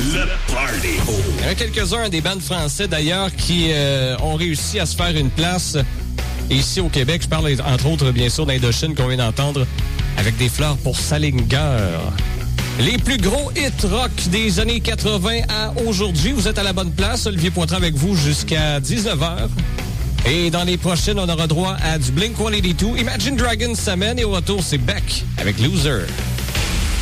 Le Party. Il y en a quelques-uns des bandes français d'ailleurs qui ont réussi à se faire une place ici au Québec. Je parle entre autres bien sûr d'Indochine qu'on vient d'entendre avec des fleurs pour Salinger. Les plus gros hits rock des années 80 à aujourd'hui. Vous êtes à la bonne place. Olivier Poitras avec vous jusqu'à 19h. Et dans les prochaines, on aura droit à du Blink-182. Imagine Dragons s'amène et au retour, c'est Beck avec Loser.